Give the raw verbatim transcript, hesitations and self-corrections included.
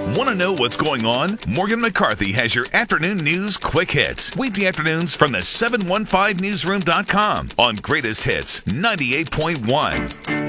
Want to know what's going on? Morgan McCarthy has your afternoon news quick hits. Weekday afternoons from the seven one five newsroom dot com on Greatest Hits ninety-eight point one.